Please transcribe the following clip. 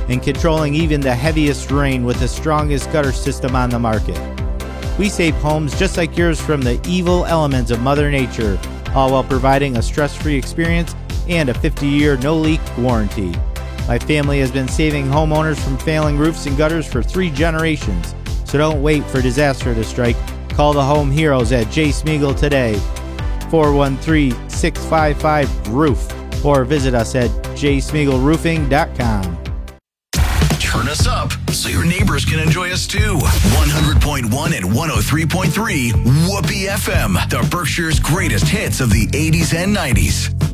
and controlling even the heaviest rain with the strongest gutter system on the market. We save homes just like yours from the evil elements of Mother Nature, all while providing a stress-free experience and a 50-year no-leak warranty. My family has been saving homeowners from failing roofs and gutters for 3 generations, so don't wait for disaster to strike. Call the home heroes at J. Smeagol today, 413-655-ROOF, or visit us at jsmeagolroofing.com. Turn us up so your neighbors can enjoy us too. 100.1 and 103.3 Whoopee FM, the Berkshire's greatest hits of the 80s and 90s.